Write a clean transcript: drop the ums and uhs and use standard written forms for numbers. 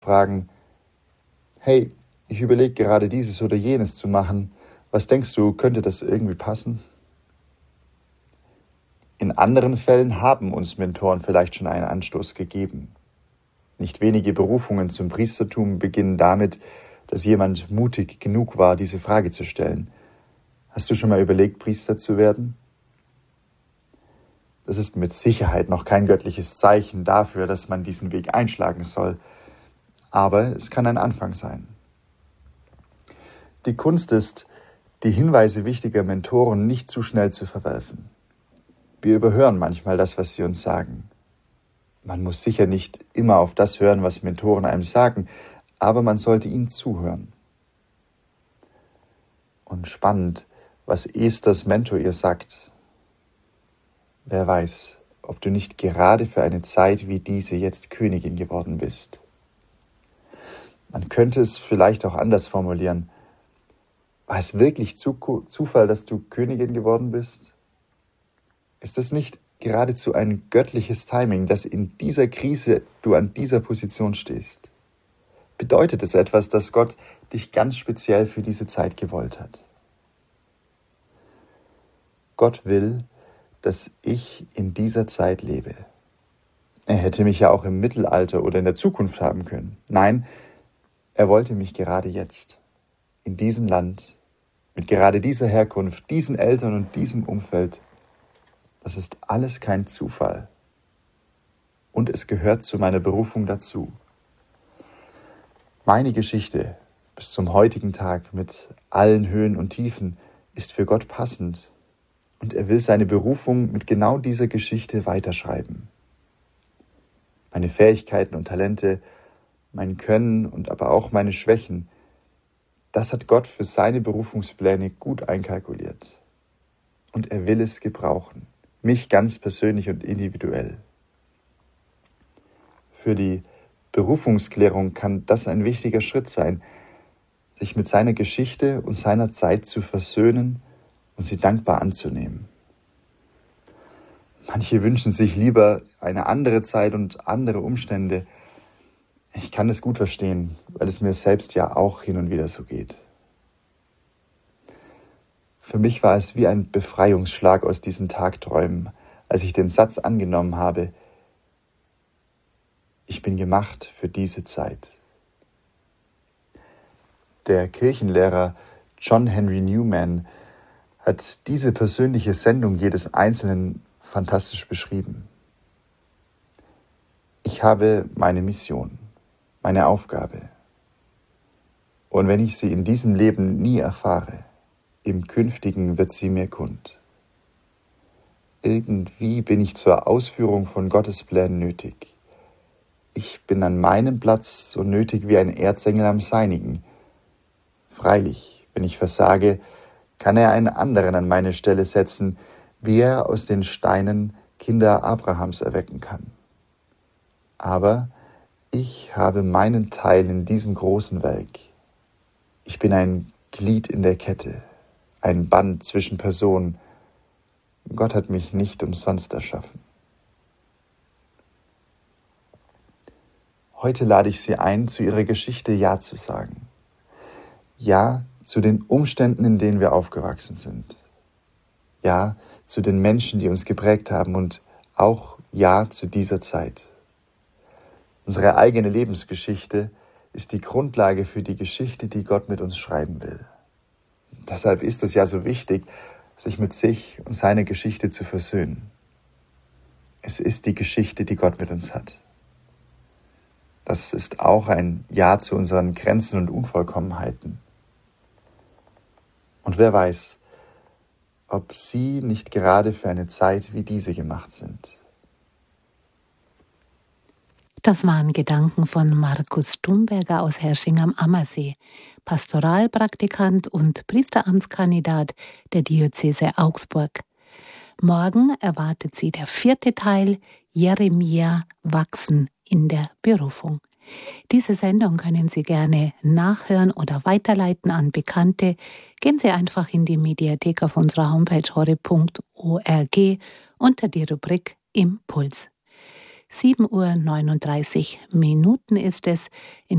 fragen, hey, ich überlege gerade dieses oder jenes zu machen, was denkst du, könnte das irgendwie passen? In anderen Fällen haben uns Mentoren vielleicht schon einen Anstoß gegeben. Nicht wenige Berufungen zum Priestertum beginnen damit, dass jemand mutig genug war, diese Frage zu stellen. Hast du schon mal überlegt, Priester zu werden? Das ist mit Sicherheit noch kein göttliches Zeichen dafür, dass man diesen Weg einschlagen soll. Aber es kann ein Anfang sein. Die Kunst ist, die Hinweise wichtiger Mentoren nicht zu schnell zu verwerfen. Wir überhören manchmal das, was sie uns sagen. Man muss sicher nicht immer auf das hören, was Mentoren einem sagen, aber man sollte ihnen zuhören. Und spannend, was Esthers Mentor ihr sagt. Wer weiß, ob du nicht gerade für eine Zeit wie diese jetzt Königin geworden bist. Man könnte es vielleicht auch anders formulieren. War es wirklich Zufall, dass du Königin geworden bist? Ist es nicht geradezu ein göttliches Timing, dass in dieser Krise du an dieser Position stehst? Bedeutet es etwas, dass Gott dich ganz speziell für diese Zeit gewollt hat? Gott will, dass ich in dieser Zeit lebe. Er hätte mich ja auch im Mittelalter oder in der Zukunft haben können. Nein, er wollte mich gerade jetzt, in diesem Land, mit gerade dieser Herkunft, diesen Eltern und diesem Umfeld. Das ist alles kein Zufall. Und es gehört zu meiner Berufung dazu. Meine Geschichte bis zum heutigen Tag mit allen Höhen und Tiefen ist für Gott passend. Und er will seine Berufung mit genau dieser Geschichte weiterschreiben. Meine Fähigkeiten und Talente, mein Können und aber auch meine Schwächen, das hat Gott für seine Berufungspläne gut einkalkuliert. Und er will es gebrauchen, mich ganz persönlich und individuell. Für die Berufungsklärung kann das ein wichtiger Schritt sein, sich mit seiner Geschichte und seiner Zeit zu versöhnen und sie dankbar anzunehmen. Manche wünschen sich lieber eine andere Zeit und andere Umstände. Ich kann es gut verstehen, weil es mir selbst ja auch hin und wieder so geht. Für mich war es wie ein Befreiungsschlag aus diesen Tagträumen, als ich den Satz angenommen habe, ich bin gemacht für diese Zeit. Der Kirchenlehrer John Henry Newman hat diese persönliche Sendung jedes Einzelnen fantastisch beschrieben. Ich habe meine Mission, meine Aufgabe. Und wenn ich sie in diesem Leben nie erfahre, im Künftigen wird sie mir kund. Irgendwie bin ich zur Ausführung von Gottes Plänen nötig. Ich bin an meinem Platz so nötig wie ein Erzengel am seinigen. Freilich, wenn ich versage, kann er einen anderen an meine Stelle setzen, wie er aus den Steinen Kinder Abrahams erwecken kann. Aber ich habe meinen Teil in diesem großen Werk. Ich bin ein Glied in der Kette, ein Band zwischen Personen. Gott hat mich nicht umsonst erschaffen. Heute lade ich Sie ein, zu Ihrer Geschichte Ja zu sagen. Ja zu den Umständen, in denen wir aufgewachsen sind. Ja zu den Menschen, die uns geprägt haben und auch Ja zu dieser Zeit. Unsere eigene Lebensgeschichte ist die Grundlage für die Geschichte, die Gott mit uns schreiben will. Deshalb ist es ja so wichtig, sich mit sich und seiner Geschichte zu versöhnen. Es ist die Geschichte, die Gott mit uns hat. Das ist auch ein Ja zu unseren Grenzen und Unvollkommenheiten. Und wer weiß, ob Sie nicht gerade für eine Zeit wie diese gemacht sind. Das waren Gedanken von Markus Stumberger aus Hersching am Ammersee, Pastoralpraktikant und Priesteramtskandidat der Diözese Augsburg. Morgen erwartet Sie der 4. Teil, Jeremia wachsen in der Berufung. Diese Sendung können Sie gerne nachhören oder weiterleiten an Bekannte. Gehen Sie einfach in die Mediathek auf unserer Homepage horeb.org unter die Rubrik Impuls. 7:39 Uhr ist es.